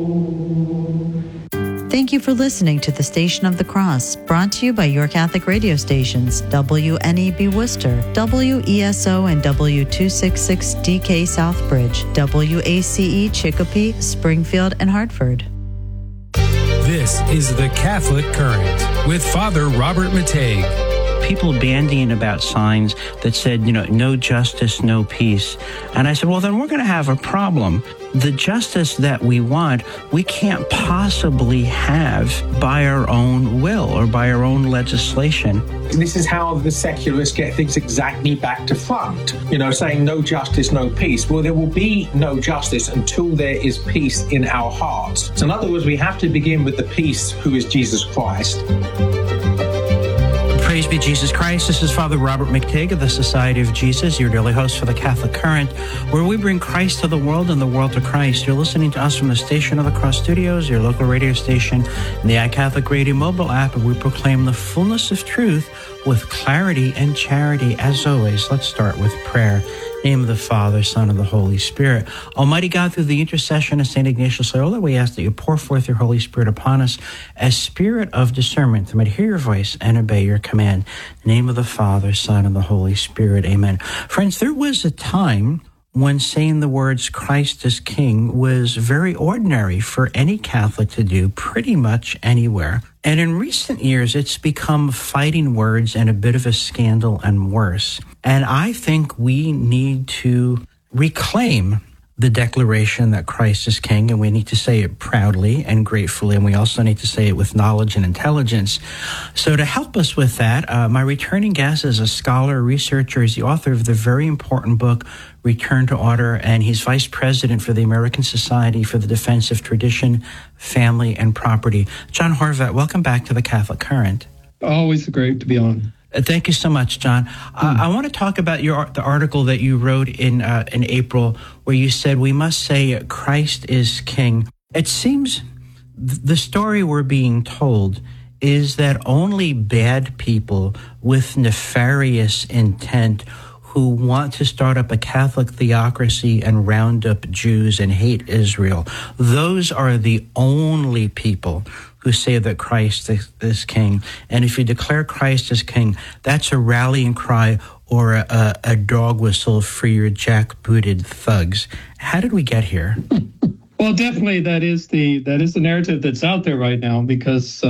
Thank you for listening to the Station of the Cross, brought to you by your Catholic radio stations, WNEB Worcester, WESO and W266DK Southbridge, WACE Chicopee, Springfield, and Hartford. This is the Catholic Current with Father Robert Matei. People bandying about signs that said, no justice, no peace. And I said, well, then we're going to have a problem. The justice that we want, we can't possibly have by our own will or by our own legislation. This is how the secularists get things exactly back to front, saying no justice, no peace. Well, there will be no justice until there is peace in our hearts. So in other words, we have to begin with the peace who is Jesus Christ. Praise be Jesus Christ. This is Father Robert McTigg of the Society of Jesus, your daily host for the Catholic Current, where we bring Christ to the world and the world to Christ. You're listening to us from the Station of the Cross Studios, your local radio station, and the iCatholic Radio mobile app, and we proclaim the fullness of truth with clarity and charity. As always, let's start with prayer. In the name of the Father, Son, and the Holy Spirit. Almighty God, through the intercession of St. Ignatius Loyola, we ask that you pour forth your Holy Spirit upon us as spirit of discernment, that we might hear your voice and obey your command. In the name of the Father, Son, and the Holy Spirit. Amen. Friends, there was a time when saying the words Christ is King was very ordinary for any Catholic to do pretty much anywhere. And in recent years, it's become fighting words and a bit of a scandal and worse. And I think we need to reclaim the declaration that Christ is King, and we need to say it proudly and gratefully, and we also need to say it with knowledge and intelligence. So to help us with that, my returning guest is a scholar, researcher, is the author of the very important book, Return to Order, and he's vice president for the American Society for the Defense of Tradition, Family, and Property. John Horvat, welcome back to the Catholic Current. Always great to be on. Thank you so much, John. I want to talk about the article that you wrote in April, where you said we must say Christ is King. It seems the story we're being told is that only bad people with nefarious intent who want to start up a Catholic theocracy and round up Jews and hate Israel, those are the only people who say that Christ is King. And if you declare Christ as King, that's a rallying cry or a dog whistle for your jackbooted thugs. How did we get here? Well, definitely that is the narrative that's out there right now, because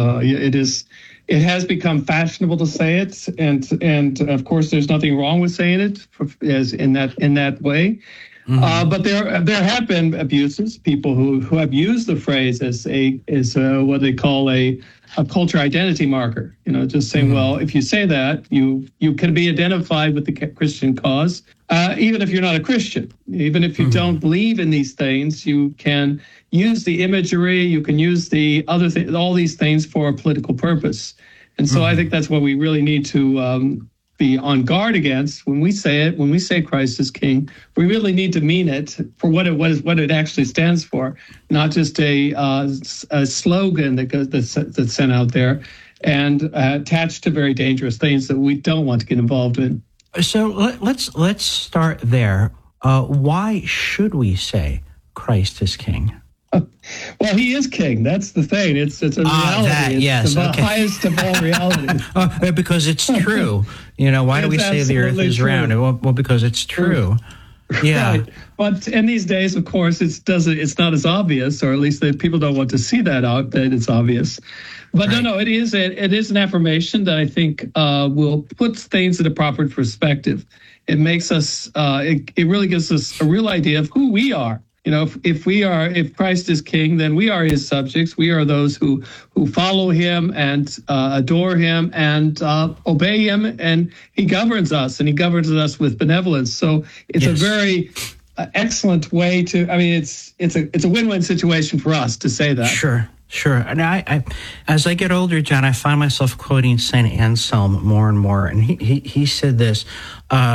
it has become fashionable to say it, and of course there's nothing wrong with saying it as in that way. Mm-hmm. But there have been abuses, people who have used the phrase as what they call a culture identity marker. Just saying, mm-hmm. Well, if you say that, you can be identified with the Christian cause, even if you're not a Christian. Even if you mm-hmm. don't believe in these things, you can use the imagery, you can use the other all these things for a political purpose. And so mm-hmm. I think that's what we really need to be on guard against when we say it. When we say Christ is King, we really need to mean it for what it actually stands for, not just a slogan that's sent out there and attached to very dangerous things that we don't want to get involved in. So let's start there. Why should we say Christ is King? Well, he is King. That's the thing. It's a reality. It's the highest of all realities. Because it's true. Why do we say the earth is round? Well, because it's true. Yeah. Right. But in these days, of course, it's not as obvious, or at least that people don't want to see that it's obvious. But right. No, it is an affirmation that I think will put things in a proper perspective. It makes us. It really gives us a real idea of who we are. If Christ is King, then we are his subjects. We are those who follow him and adore him and obey him, and he governs us, and he governs us with benevolence. So it's a very excellent way to. I mean, it's a win-win situation for us to say that. Sure. And I as I get older, John, I find myself quoting St. Anselm more and more, and he said this.